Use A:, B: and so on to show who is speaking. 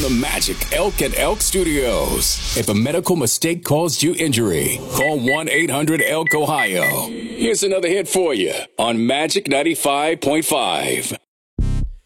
A: the Magic Elk and Elk Studios. If a medical mistake caused you injury, call 1-800-ELK-OHIO. Here's another hit for you on Magic 95.5.